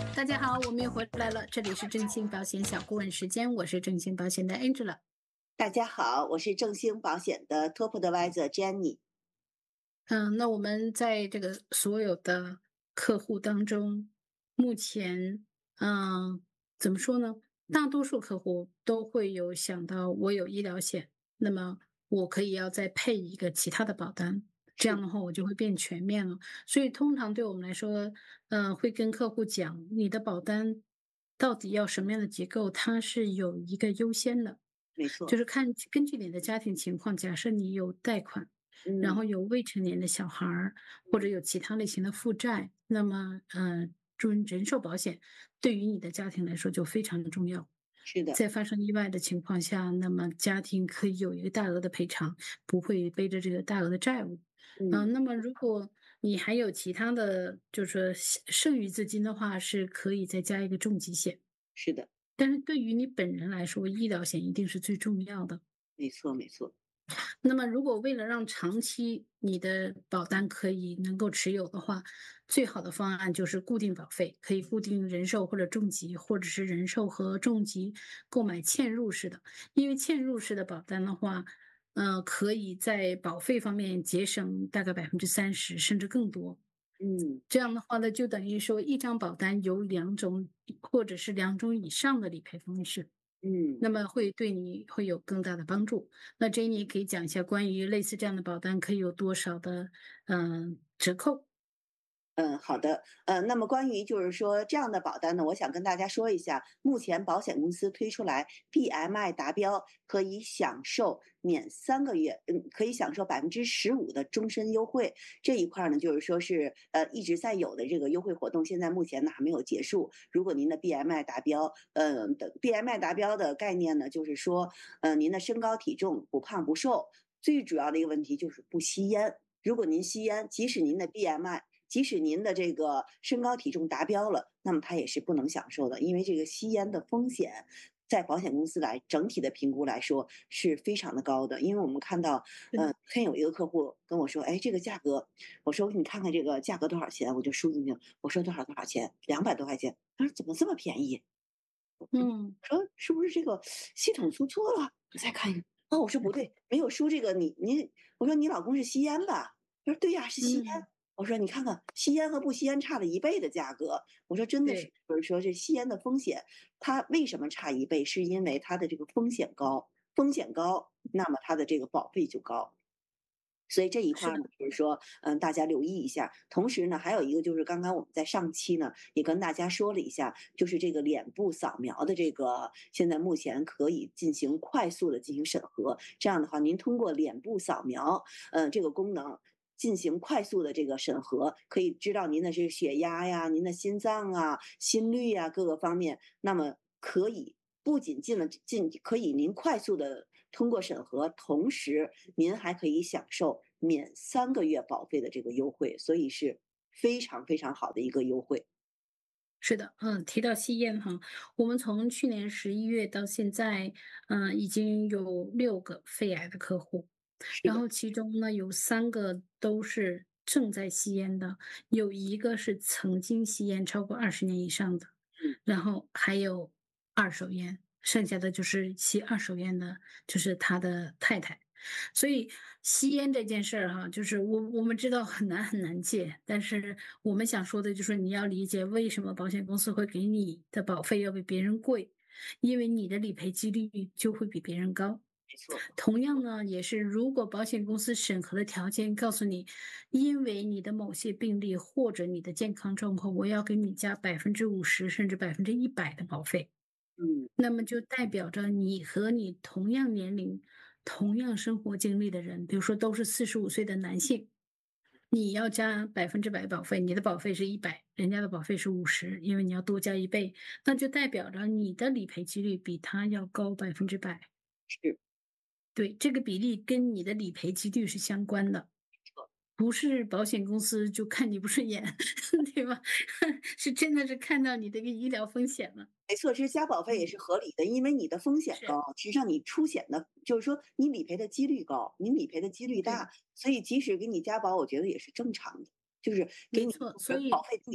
大家好，我们又回来了，这里是正兴保险小顾问时间，我是正兴保险的 Angela。 大家好，我是正兴保险的 Top Advisor Jenny。 那我们在这个所有的客户当中，目前，嗯、怎么说呢？大多数客户都会有想到，我有医疗险，那么我可以要再配一个其他的保单，这是的， 样的话我就会变全面了。所以通常对我们来说，会跟客户讲，你的保单到底要什么样的结构，它是有一个优先的， 没错。 就是根据你的家庭情况，假设你有贷款。然嗯后有未成年的小孩儿，或者嗯， 有其他类型的负债，那么，人寿保险对于你的家庭来说就非常的重要。 是的。 在发生意外的情况下，那么家庭可以有一个大额的赔偿，不会背着这个大额的债务。 嗯， 那么如果你还有其他的，就是说剩余资金的话，是可以再加一个重疾险。 是的， 但是对于你本人来说，医疗险一定是最重要的。 没错没错。 那么，如果为了让长期你的保单可以能够持有的话，最好的方案就是固定保费，可以固定人寿或者重疾，或者是人寿和重疾购买嵌入式的。因为嵌入式的保单的话，可以在保费方面节省大概30%甚至更多。 嗯这样的话呢，就等于说一张保单有两种或者是两种以上的理赔方式。 嗯。 那么会对你会有更大的帮助。那 Jenny 可以讲一下关于类似这样的保单可以有多少的折扣？ 好的。那么关于就是说这样的保单呢，我想跟大家说一下，目前保险公司推出来 BMI 达标，可以享受免3个月，可以享受15%的终身优惠。这一块儿呢，就是说是一直在有的这个优惠活动，现在目前呢还没有结束。如果您的 BMI 达标，BMI 达标的概念呢，就是说，您的身高体重不胖不瘦，最主要的一个问题就是不吸烟。如果您吸烟，即使您的这个身高体重达标了，那么它也是不能享受的，因为这个吸烟的风险，在保险公司来整体的评估来说是非常的高的。因为我们看到， 是的， 天有一个客户跟我说，哎，这个价格，我说你看看这个价格多少钱，我就输进去，我说多少多少钱，200多块钱，他说怎么这么便宜？ 嗯我说是不是这个系统输错了？我再看一眼，哦，我说不对，没有输这个您，我说你老公是吸烟吧？他说对呀，是吸烟。 嗯， 我说你看看吸烟和不吸烟差了1倍的价格，我说真的是， 对， 就是说这吸烟的风险，它为什么差1倍？是因为它的这个风险高，那么它的这个保费就高。所以这一块是的， 儿呢，就是说，大家留意一下。同时呢，还有一个就是刚刚我们在上期呢也跟大家说了一下，就是这个脸部扫描的这个，现在目前可以进行快速的进行审核。这样的话，您通过脸部扫描，这个功能进行快速的这个审核，可以知道您的这个血压呀、您的心脏啊、心率呀各个方面。那么可以不仅可以您快速的通过审核，同时您还可以享受免3个月保费的这个优惠，所以是非常非常好的一个优惠。 是的，提到吸烟哈，我们从去年11月到现在，已经有6个肺癌的客户， 是的。 然后其中呢有3个都是正在吸烟的，有一个是曾经吸烟超过20年以上的， 嗯然后还有二手烟，剩下的就是吸二手烟的，就是他的太太。所以吸烟这件事儿哈，就是我们知道很难很难戒，但是我们想说的就是你要理解为什么保险公司会给你的保费要比别人贵，因为你的理赔几率就会比别人高。 没错。 同样呢，也是如果保险公司审核的条件告诉你，因为你的某些病例或者你的健康状况，我要给你加50%甚至100%的保费。 嗯那么就代表着你和你同样年龄、同样生活经历的人，比如说都是45岁的男性，你要加100%保费，你的保费是100，人家的保费是50，因为你要多加1倍，那就代表着你的理赔几率比他要高100%。 是。 对，这个比例跟你的理赔几率是相关的。不是保险公司就看你不顺眼，对吧？是真的是看到你的一个医疗风险了。 没错，其实加保费也嗯， 是合理的，因为你的风险是， 高，实际上你出险的，就是说你理赔的几率高，你理赔的几率对， 大，所以即使给你加保，我觉得也是正常的，就是给你没错。所以保费低。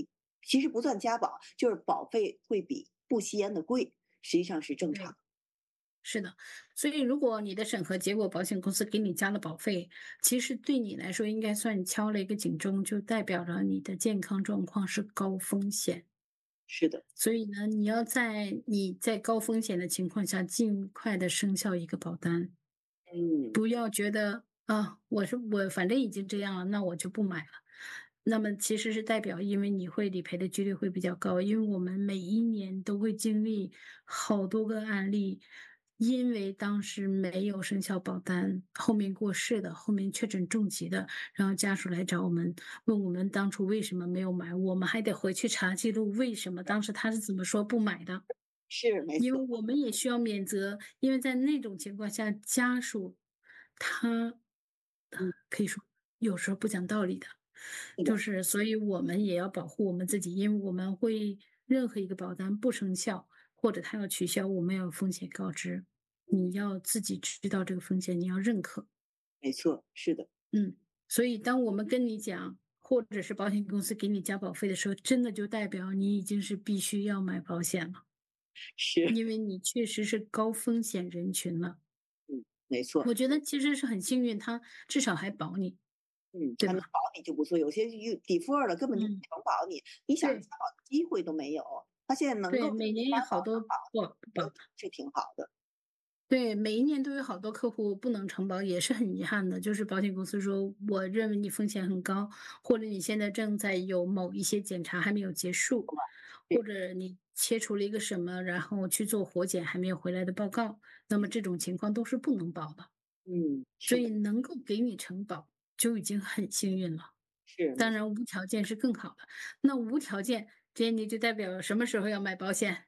其实不算加保，就是保费会比不吸烟的贵，实际上是正常对。 的。 是的，所以如果你的审核结果保险公司给你加了保费，其实对你来说应该算敲了一个警钟，就代表着你的健康状况是高风险。 是的， 所以呢，你在高风险的情况下，尽快的生效一个保单， 嗯， 不要觉得啊，我反正已经这样了，那我就不买了。那么其实是代表，因为你会理赔的几率会比较高，因为我们每一年都会经历好多个案例，因为当时没有生效保单，后面过世的，后面确诊重疾的，然后家属来找我们，问我们当初为什么没有买，我们还得回去查记录，为什么当时他是怎么说不买的。 是没错， 因为我们也需要免责，因为在那种情况下，家属他嗯， 可以说有时候不讲道理的， 是的， 就是所以我们也要保护我们自己，因为我们会任何一个保单不生效或者他要取消，我们要有风险告知，你要自己知道这个风险，你要认可。 没错，是的， 嗯，所以当我们跟你讲，或者是保险公司给你加保费的时候，真的就代表你已经是必须要买保险了。 是， 因为你确实是高风险人群了。 嗯，没错。 我觉得其实是很幸运，他至少还保你，对吧？ 还能保你就不错，有些defer 了根本就不嗯， 能保你，你想对加保的机会都没有。他现在能对， 够每年加有好多保能保， 保， 是挺好的。 对，每一年都有好多客户不能承保，也是很遗憾的。就是保险公司说，我认为你风险很高，或者你现在正在有某一些检查还没有结束，或对， 者你切除了一个什么，然后去做活检还没有回来的报告，那么这种情况都是不能保的。所是的， 以能够给你承保就已经很幸运了。 是没错。 当然无条件是更好的。那无条件，这你就代表什么时候要买保险？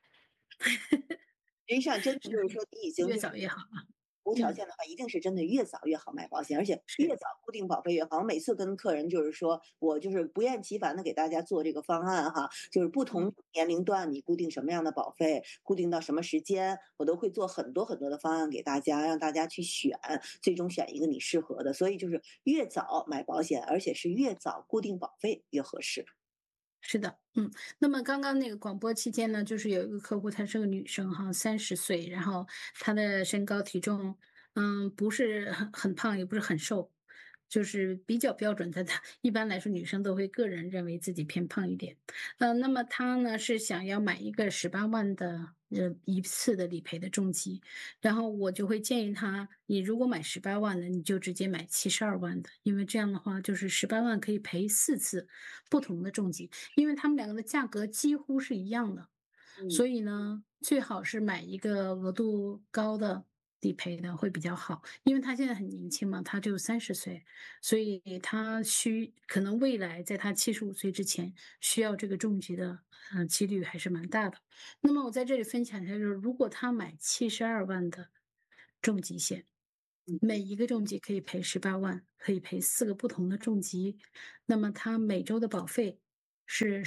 实际上真的是就是说，你已经越就是早越好啊。 无条嗯， 件的话，一定是真的越早越好买保险，而且越是， 早固定保费越好。我每次跟客人就是说，我就是不厌其烦的给大家做这个方案哈，就是不嗯， 同年龄段你固定什么样的保费，固定到什么时间，我都会做很多很多的方案给大家，让大家去选，最终选一个你适合的。所以就是越早买保险，而且是越早固定保费越合适。 是的，嗯。那么刚刚那个广播期间呢，就是有一个客户，她是个女生哈30岁，然后她的身高体重，不是很胖，也不是很瘦，就是比较标准的。她一般来说，女生都会个人认为自己偏胖一点。那么她呢是想要买一个18万的一次的理赔的重疾，然后我就会建议她，你如果买18万的，你就直接买72万的，因为这样的话就是18万可以赔4次不同的重疾，因为他们两个的价格几乎是一样的。 嗯， 所以呢，最好是买一个额度高的理赔的会比较好，因为他现在很年轻嘛，他就30岁，所以他可能未来在他75岁之前需要这个重疾的，几率还是蛮大的。那么我在这里分享一下，就是如果他买72万的重疾险，每一个重疾可以赔18万，可以赔4个不同的重疾，那么他每周的保费是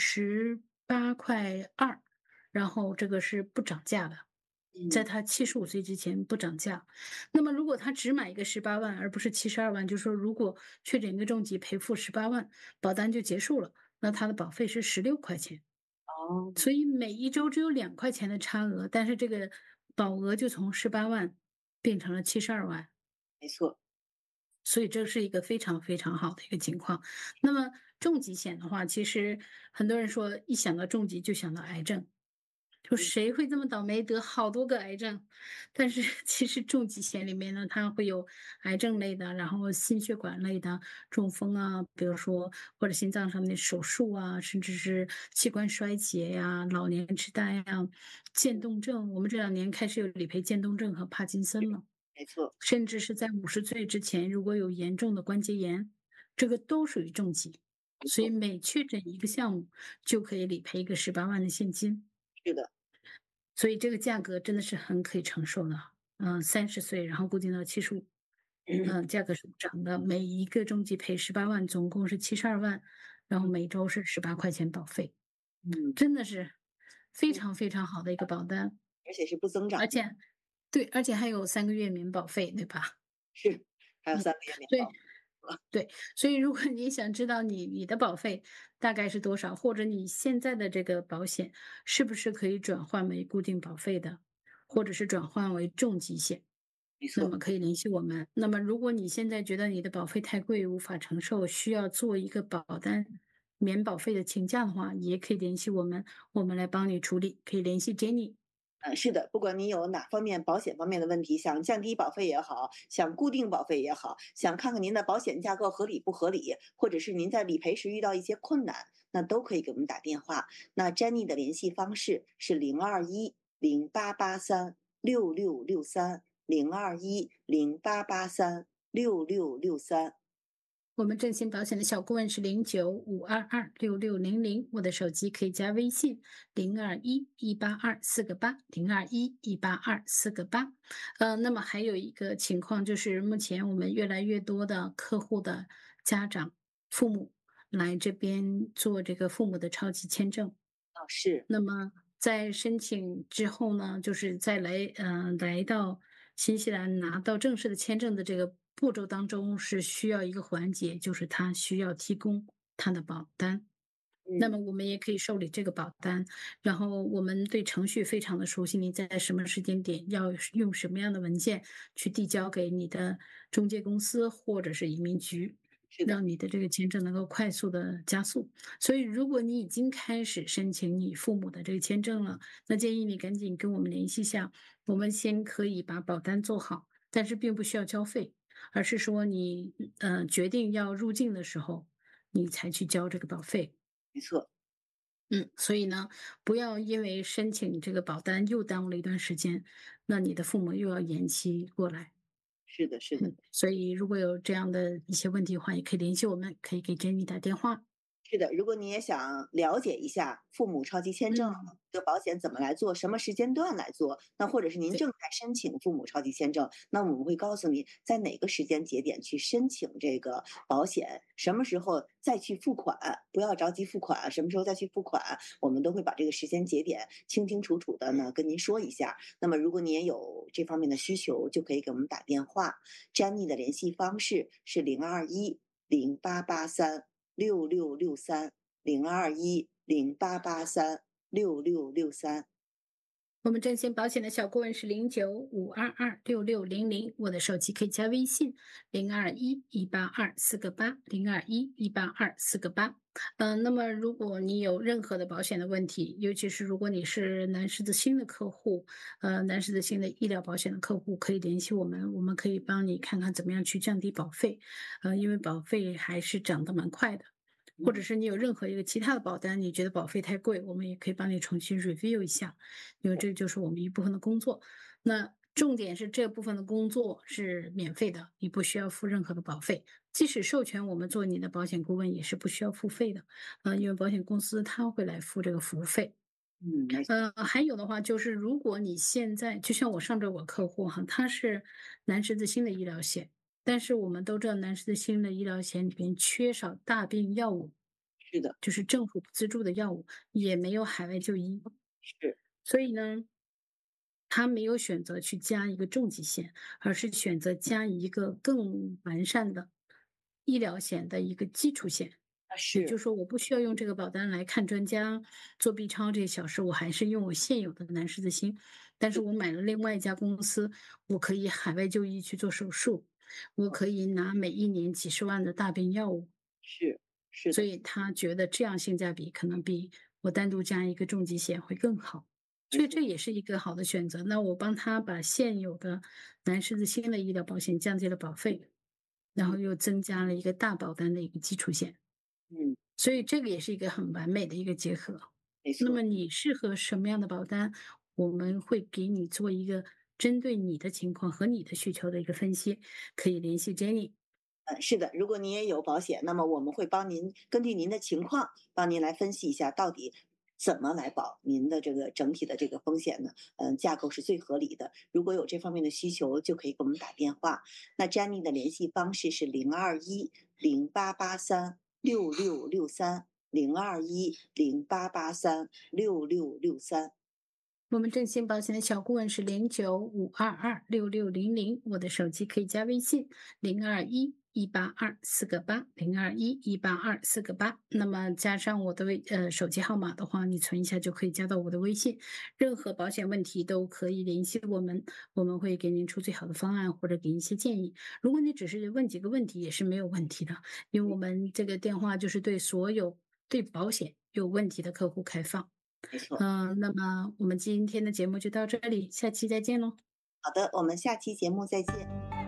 18块2，然后这个是不涨价的，在嗯， 他75岁之前不涨价。那么如果他只买一个18万，而不是72万，就是说如果确诊一个重疾赔付18万，保单就结束了，那他的保费是16块钱。 哦， 所以每一周只有2块钱的差额，但是这个保额就从18万变成了72万。 没错， 所以这是一个非常非常好的一个情况。那么重疾险的话，其实很多人说一想到重疾就想到癌症，就嗯， 谁会这么倒霉得好多个癌症？但是其实重疾险里面呢，它会有癌症类的，然后心血管类的，中风啊，比如说或者心脏上面的手术啊，甚至是器官衰竭呀、老年痴呆呀、渐冻症。我们这2年开始有理赔渐冻症和帕金森了。 没错， 甚至是在50岁之前，如果有严重的关节炎，这个都属于重疾。所以没错， 每确诊一个项目，就可以理赔一个18万的现金， 是的， 所以这个价格真的是很可以承受的。30岁，然后固定到75，价格是不涨的，每一个重疾赔18万，总共是72万，然后嗯每周是18块钱保费， 嗯真的是非嗯， 常非常好的一个保单， 而且是不增长的， 而且对，而且还有3个月免保费，对吧？ 是，还有嗯， 3个月免对， 保。 对，所以如果你想知道你的保费大概是多少，或者你现在的这个保险是不是可以转换为固定保费的，或者是转换为重疾险， 没错。 那么可以联系我们。那么如果你现在觉得你的保费太贵，无法承受，需要做一个保单免保费的请假的话，也可以联系我们，我们来帮你处理。可以联系 Jenny。 是的，不管你有哪方面保险方面的问题，想降低保费也好，想固定保费也好，想看看您的保险架构合理不合理，或者是您在理赔时遇到一些困难，那都可以给我们打电话。那 Jenny 的联系方式是0210883666302108836663。 我们振兴保险的小顾问是0952266600，我的手机可以加微信0211824802118248。那么还有一个情况就是，目前我们越来越多的客户的家长、父母来这边做这个父母的超级签证。 是。 那么在申请之后呢，就是在来到新西兰拿到正式的签证的这个步骤当中，是需要一个环节，就是他需要提供他的保单。那嗯。 么我们也可以受理这个保单，然后我们对程序非常的熟悉，你在什么时间点要用什么样的文件去递交给你的中介公司或者是移民局， 是的。 让你的这个签证能够快速的加速。所以如果你已经开始申请你父母的这个签证了，那建议你赶紧跟我们联系一下，我们先可以把保单做好，但是并不需要交费，而是说你决定要入境的时候，你才去交这个保费。 没错。 所以呢，不要因为申请这个保单又耽误了一段时间，那你的父母又要延期过来。 是的，是的。 所以如果有这样的一些问题的话，也可以联系我们，可以给 Jenny 打电话。 是的，如果你也想了解一下父母超级签证嗯， 这个保险怎么来做，什么时间段来做，那或者是您对， 正在申请父母超级签证，那我们会告诉你在哪个时间节点去申请这个保险，什么时候再去付款，不要着急付款，什么时候再去付款，我们都会把这个时间节点清清楚楚的呢跟您说一下。那么如果你也有这方面的需求，就可以给我们打电话。Jenny 的联系方式是0210883666302108836663。 我们振兴保险的小顾问是0952266600，我的手机可以加微信0211824802118248。那么如果你有任何的保险的问题，尤其是如果你是南狮子星的客户，南狮子星的医疗保险的客户，可以联系我们，我们可以帮你看看怎么样去降低保费，因为保费还是涨得蛮快的。或者嗯。 是你有任何一个其他的保单，你觉得保费太贵，我们也可以帮你重新 review 一下，因为这就是我们一部分的工作。那重点是这部分的工作是免费的，你不需要付任何的保费。即使授权我们做你的保险顾问，也是不需要付费的，因为保险公司他会来付这个服务费。 没错。 还有的话就是，如果你现在就像我上周我客户哈，他是南十字星的医疗险，但是我们都知道南十字星的医疗险里边缺少大病药物， 是的。 就是政府资助的药物，也没有海外就医， 是。 所以呢，他没有选择去加一个重疾险，而是选择加一个更完善的医疗险的一个基础险。也是。 就是说，我不需要用这个保单来看专家、做 B 超这些小事，我还是用我现有的南十字星，但是我买了另外一家公司，我可以海外就医去做手术，我可以拿每一年几十万的大病药物， 是。是的。 所以他觉得这样性价比可能比我单独加一个重疾险会更好，所以没错。 这也是一个好的选择。那我帮他把现有的南十字星的医疗保险降低了保费，然嗯。 后又增加了一个大保单的一个基础险。 嗯。 所以这个也是一个很完美的一个结合。 没错。 那么你适合什么样的保单，我们会给你做一个针对你的情况和你的需求的一个分析，可以联系 Jenny。 是的，如果您也有保险，那么我们会帮您根据您的情况，帮您来分析一下到底怎么来保您的这个整体的这个风险呢？架构是最合理的。如果有这方面的需求，就可以给我们打电话。那 Jenny 的联系方式是0210883666302108836663。 我们振兴保险的小顾问是0952266600，我的手机可以加微信0211 02118248，02118248。那么加上我的手机号码的话，你存一下就可以加到我的微信。任何保险问题都可以联系我们，我们会给您出最好的方案或者给一些建议。如果你只是问几个问题也是没有问题的，因为我们这个电话就是对所有对保险有问题的客户开放。 没错。 那么我们今天的节目就到这里，下期再见喽。 好的，我们下期节目再见。